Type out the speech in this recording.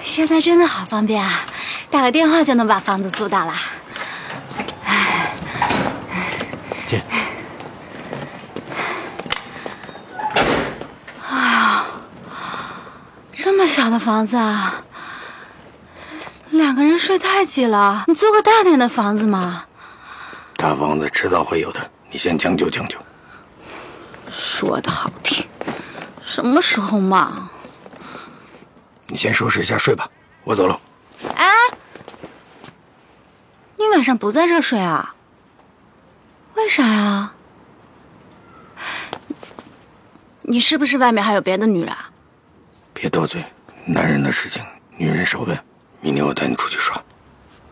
现在真的好方便啊，打个电话就能把房子租到了。 进。 哎呀，这么小的房子啊，2个人睡太挤了。你租个大点的房子嘛。 大房子迟早会有的，你先将就将就。 说的好听，什么时候嘛？ 你先收拾一下睡吧，我走了。 哎，你晚上不在这睡啊？为啥呀？你是不是外面还有别的女人啊？ 别多嘴，男人的事情女人少问。明天我带你出去耍。